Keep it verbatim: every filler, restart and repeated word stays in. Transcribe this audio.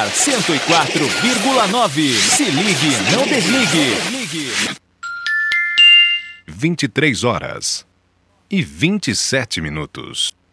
ar cento e quatro vírgula nove. Se ligue, não desligue. vinte e três horas e vinte e sete minutos.